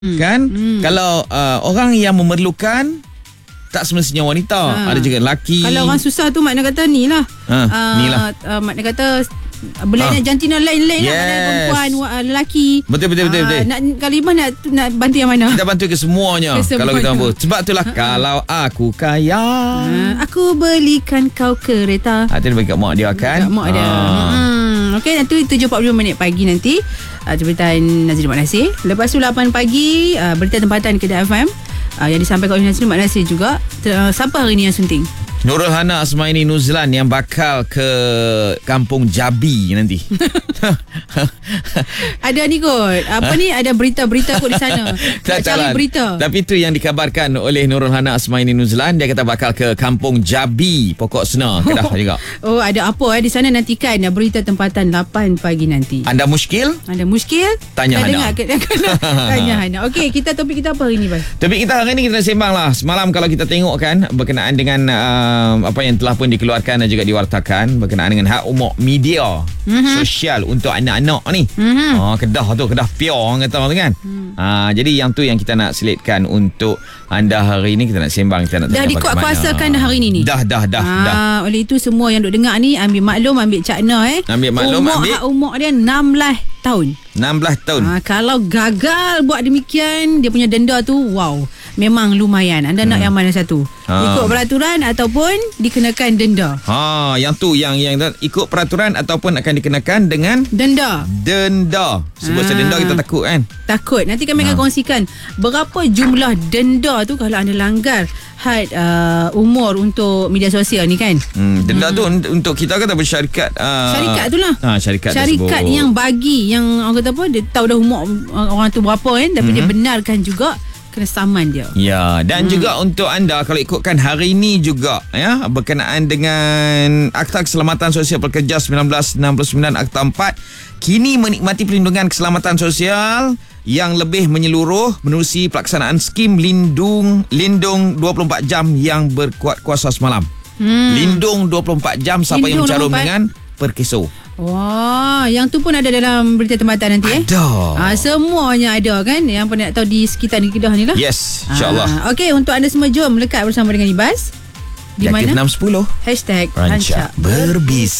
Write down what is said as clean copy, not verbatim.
Kan? Kalau orang yang memerlukan, tak semestinya wanita, ada juga lelaki. Kalau orang susah tu makna kata ni lah. Ni lah. Makna kata berlainan jantina lain-lain lah. Makna perempuan, lelaki. Betul. Nak Kalimah nak bantu yang mana? Kita bantu ke semuanya. Kalau kita mampu. Sebab itulah kalau aku kaya, aku belikan kau kereta. Itu dia bagi kat mak dia kan. Kat mak dia. Okey, nanti 7.40 pagi nanti jemputan Nazrin Mak Nasir. Lepas tu 8 pagi berita tempatan Kedah FM yang disampaikan oleh Nazrin Mak Nasir juga. Siapa hari ni yang sunting? Nurul Hana Asmaini Nuzlan yang bakal ke Kampung Jabi nanti. Ada ni kot. Apa ni? Ada berita-berita kot di sana. Nak cari berita. Tapi itu yang dikabarkan oleh Nurul Hana Asmaini Nuzlan. Dia kata bakal ke Kampung Jabi, Pokok Sena, Kedah juga. Oh, ada apa di sana? Nantikan berita tempatan 8 pagi nanti. Anda muskil? Tanya Hana. Tanya Hana. Okey, topik kita apa hari ni, Bang? Topik kita hari ni kita nak sembang lah. Semalam kalau kita tengok kan, berkenaan dengan apa yang telah pun dikeluarkan dan juga diwartakan berkenaan dengan hak umum media sosial untuk anak-anak ni. Kedah pure orang kata tu kan. Jadi yang tu yang kita nak selitkan untuk anda hari ni. Kita nak sembang, kita nak tanya dah dikuat-kuasakan dah hari ni. Dah. Oleh itu semua yang duk dengar ni ambil maklum, ambil cakna Ambil maklum, hak umur dia 16 tahun. 16 tahun. Kalau gagal buat demikian, dia punya denda tu memang lumayan. Anda nak yang mana satu? Ikut peraturan ataupun dikenakan denda? Yang tu yang ikut peraturan ataupun akan dikenakan dengan denda. Sebab denda kita takut kan? Takut. Nanti kami akan kongsikan berapa jumlah denda tu kalau anda langgar had umur untuk media sosial ni kan. Denda tu untuk kita kata bersyarikat. Syarikat tu lah. Syarikat yang bagi, yang orang kata apa, dia tahu dah umur orang tu berapa kan, tapi dia benarkan juga kena saman dia. Ya, dan juga untuk anda kalau ikutkan hari ini juga berkenaan dengan Akta Keselamatan Sosial Pekerja 1969 Akta 4 kini menikmati perlindungan keselamatan sosial yang lebih menyeluruh menerusi pelaksanaan skim Lindung 24 jam yang berkuat kuasa semalam. Lindung 24 jam siapa yang mencarum dengan perkeso. Wah, yang tu pun ada dalam berita tempatan nanti Ada. Semuanya ada kan. Yang pun nak tahu di sekitar Kedah ni lah. Yes, insyaAllah. Okey, untuk anda semua jom melekat bersama dengan Ibas. Di mana? Jangkit 610 #Rancak Berbisa.